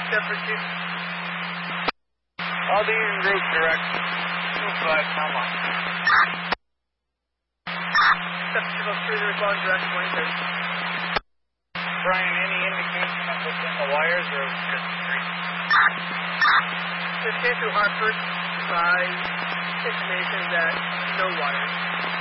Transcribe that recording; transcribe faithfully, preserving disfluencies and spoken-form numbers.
Shepherd two. I'll be in group direct. two five, come on. Shepherd two oh three to respond direct twenty thirty. Brian, any indication of what's in the wires or just straight? This came through Hartford by information that no wires.